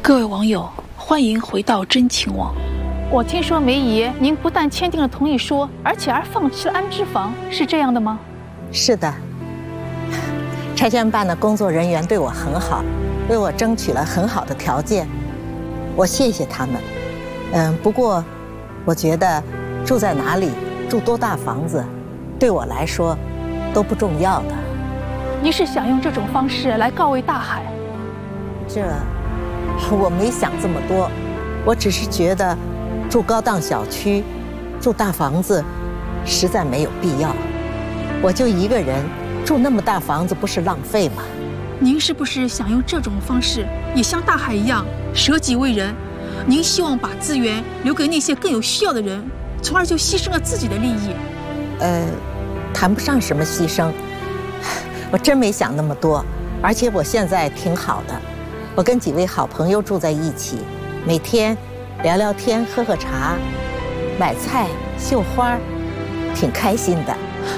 各位网友，欢迎回到真情网。 我听说梅姨，您不但签订了同意书，而且还放弃了安置房，是这样的吗？ 是的，拆迁办的工作人员对我很好，为我争取了很好的条件，我谢谢他们。不过，我觉得住在哪里、住多大房子，对我来说都不重要的。 您是想用这种方式来告慰大海？ 这，我没想这么多，我只是觉得住高档小区、住大房子，实在没有必要。我就一个人住那么大房子，不是浪费吗？ 您是不是想用这种方式，也像大海一样舍己为人？您希望把资源留给那些更有需要的人，从而就牺牲了自己的利益？ 谈不上什么牺牲，我真没想那么多。而且我现在挺好的，我跟几位好朋友住在一起，每天聊聊天、喝喝茶、买菜、绣花，挺开心的。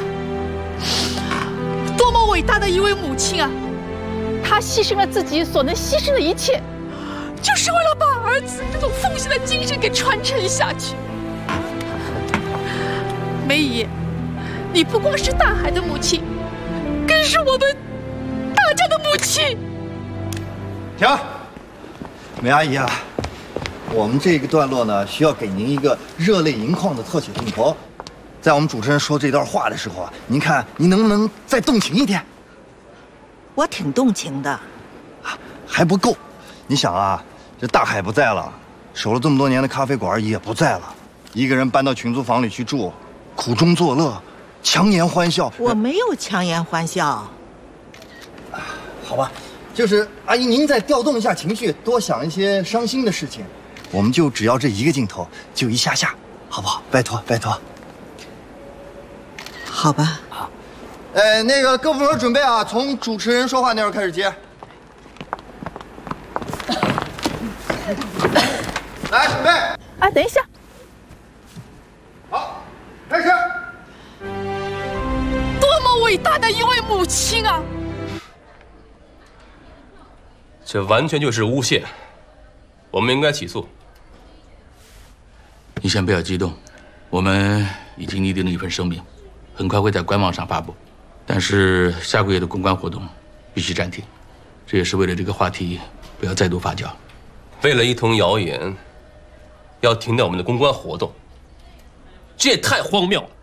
多么伟大的一位母亲啊！ 她牺牲了自己所能牺牲的一切， 就是为了把儿子这种奉献的精神给传承下去。梅姨，你不光是大海的母亲，更是我们大家的母亲。 停，梅阿姨啊，我们这个段落呢，需要给您一个热泪盈眶的特写镜头。在我们主持人说这段话的时候啊，您看您能不能再动情一点？ 我挺动情的， 还不够。你想啊，这大海不在了，守了这么多年的咖啡馆也不在了，一个人搬到群租房里去住，苦中作乐，强颜欢笑。 我没有强颜欢笑。 好吧，就是阿姨您再调动一下情绪，多想一些伤心的事情。我们就只要这一个镜头，就一下下，好不好？拜托拜托。 好吧。 好。那个各部门准备啊，从主持人说话那会儿开始接。来，准备。 哎，等一下。 好，开始。 多么伟大的一位母亲啊！ 这完全就是诬陷，我们应该起诉。 你先不要激动，我们已经拟定了一份声明，很快会在官网上发布。但是下个月的公关活动必须暂停，这也是为了这个话题不要再度发酵。 为了一通谣言，要停掉我们的公关活动，这也太荒谬了。